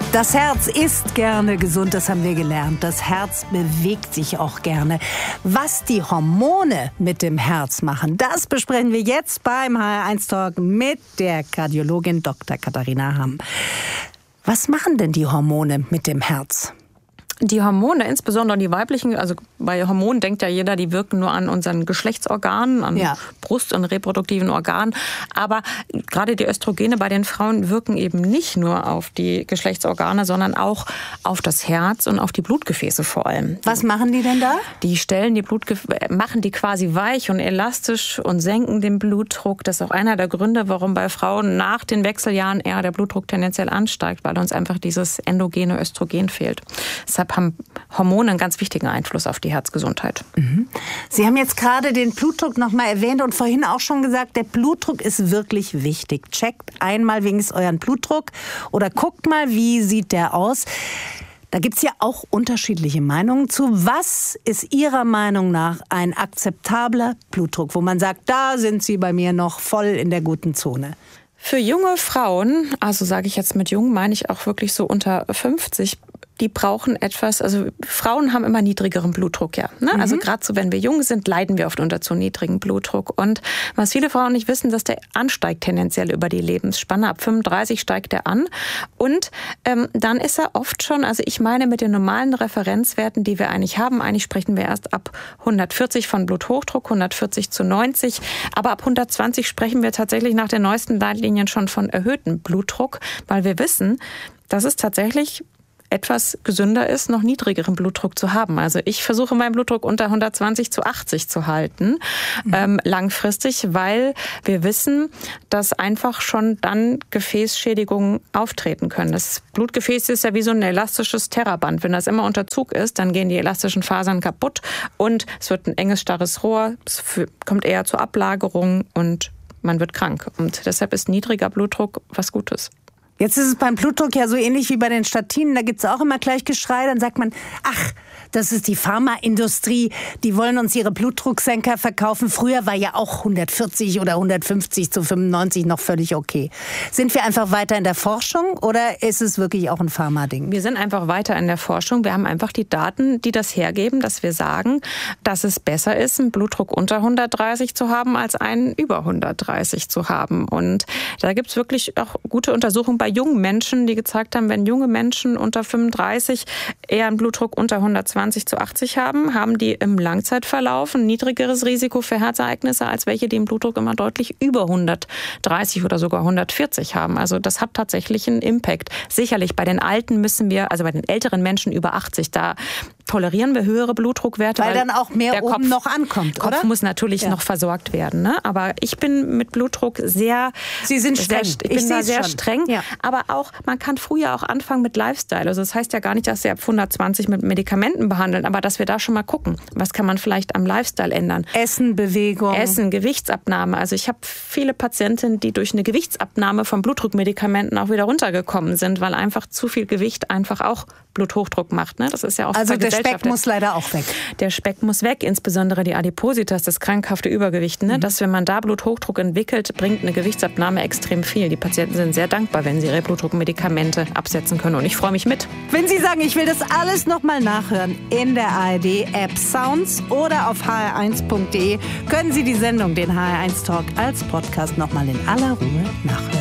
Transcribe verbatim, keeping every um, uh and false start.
Das Herz ist gerne gesund, das haben wir gelernt. Das Herz bewegt sich auch gerne. Was die Hormone mit dem Herz machen, das besprechen wir jetzt beim H R eins Talk mit der Kardiologin Doktor Katharina Hamm. Was machen denn die Hormone mit dem Herz? Die Hormone, insbesondere die weiblichen, also bei Hormonen denkt ja jeder, die wirken nur an unseren Geschlechtsorganen, an ja. Brust- und reproduktiven Organen. Aber gerade die Östrogene bei den Frauen wirken eben nicht nur auf die Geschlechtsorgane, sondern auch auf das Herz und auf die Blutgefäße vor allem. Was machen die denn da? Die stellen die Blutgefäße, machen die quasi weich und elastisch und senken den Blutdruck. Das ist auch einer der Gründe, warum bei Frauen nach den Wechseljahren eher der Blutdruck tendenziell ansteigt, weil uns einfach dieses endogene Östrogen fehlt. Deshalb haben Hormone einen ganz wichtigen Einfluss auf die Herzgesundheit. Mhm. Sie haben jetzt gerade den Blutdruck noch mal erwähnt und vorhin auch schon gesagt, der Blutdruck ist wirklich wichtig. Checkt einmal wenigstens euren Blutdruck oder guckt mal, wie sieht der aus. Da gibt es ja auch unterschiedliche Meinungen zu. Was ist Ihrer Meinung nach ein akzeptabler Blutdruck, wo man sagt, da sind Sie bei mir noch voll in der guten Zone? Für junge Frauen, also sage ich jetzt mit jung, meine ich auch wirklich so unter fünfzig, die brauchen etwas, also Frauen haben immer niedrigeren Blutdruck, ja. Ne? Mhm. Also gerade so, wenn wir jung sind, leiden wir oft unter zu niedrigem Blutdruck. Und was viele Frauen nicht wissen, dass der ansteigt tendenziell über die Lebensspanne. Ab fünfunddreißig steigt er an. Und ähm, dann ist er oft schon, also ich meine mit den normalen Referenzwerten, die wir eigentlich haben, eigentlich sprechen wir erst ab hundertvierzig von Bluthochdruck, hundertvierzig zu neunzig. Aber ab hundertzwanzig sprechen wir tatsächlich nach den neuesten Leitlinien schon von erhöhtem Blutdruck, weil wir wissen, dass es tatsächlich etwas gesünder ist, noch niedrigeren Blutdruck zu haben. Also ich versuche meinen Blutdruck unter hundertzwanzig zu achtzig zu halten, mhm. ähm, langfristig, weil wir wissen, dass einfach schon dann Gefäßschädigungen auftreten können. Das Blutgefäß ist ja wie so ein elastisches Terraband. Wenn das immer unter Zug ist, dann gehen die elastischen Fasern kaputt und es wird ein enges, starres Rohr, es kommt eher zur Ablagerung und man wird krank. Und deshalb ist niedriger Blutdruck was Gutes. Jetzt ist es beim Blutdruck ja so ähnlich wie bei den Statinen. Da gibt's auch immer gleich Geschrei. Dann sagt man, ach, das ist die Pharmaindustrie. Die wollen uns ihre Blutdrucksenker verkaufen. Früher war ja auch hundertvierzig oder hundertfünfzig zu fünfundneunzig noch völlig okay. Sind wir einfach weiter in der Forschung oder ist es wirklich auch ein Pharma-Ding? Wir sind einfach weiter in der Forschung. Wir haben einfach die Daten, die das hergeben, dass wir sagen, dass es besser ist, einen Blutdruck unter hundertdreißig zu haben, als einen über hundertdreißig zu haben. Und da gibt's wirklich auch gute Untersuchungen bei jungen Menschen, die gezeigt haben, wenn junge Menschen unter fünfunddreißig eher einen Blutdruck unter hundertzwanzig zu achtzig haben, haben die im Langzeitverlauf ein niedrigeres Risiko für Herzereignisse, als welche, die einen Blutdruck immer deutlich über hundertdreißig oder sogar hundertvierzig haben. Also das hat tatsächlich einen Impact. Sicherlich, bei den Alten müssen wir, also bei den älteren Menschen über achtzig, da tolerieren wir höhere Blutdruckwerte. Weil, weil dann auch mehr oben Kopf, noch ankommt, oder? Der Kopf muss natürlich ja. noch versorgt werden. Ne? Aber ich bin mit Blutdruck sehr... Sie sind streng. Sehr, ich bin da sehr schon. streng. Ja. Aber auch, man kann früher auch anfangen mit Lifestyle. Also das heißt ja gar nicht, dass Sie ab hundertzwanzig mit Medikamenten behandeln, aber dass wir da schon mal gucken, was kann man vielleicht am Lifestyle ändern. Essen, Bewegung. Essen, Gewichtsabnahme. Also ich habe viele Patientinnen, die durch eine Gewichtsabnahme von Blutdruckmedikamenten auch wieder runtergekommen sind, weil einfach zu viel Gewicht einfach auch Bluthochdruck macht. Ne? Das ist ja auch also der Speck muss leider auch weg. Der Speck muss weg, insbesondere die Adipositas, das krankhafte Übergewicht. Ne? Mhm. Dass, wenn man da Bluthochdruck entwickelt, bringt eine Gewichtsabnahme extrem viel. Die Patienten sind sehr dankbar, wenn sie ihre Blutdruckmedikamente absetzen können. Und ich freue mich mit. Wenn Sie sagen, ich will das alles nochmal nachhören, in der A R D-App Sounds oder auf h r eins punkt d e können Sie die Sendung, den H R eins Talk, als Podcast nochmal in aller Ruhe nachhören.